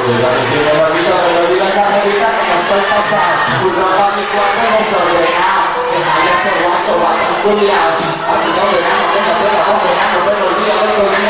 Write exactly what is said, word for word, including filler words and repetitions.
Llega mi primer ratito, me lo digo a esa jevita que no estoy pasado. Un ropa a mi cuarto desordenado. Deja de ese guacho, guacho culiao. Así no verán, no tengo tela,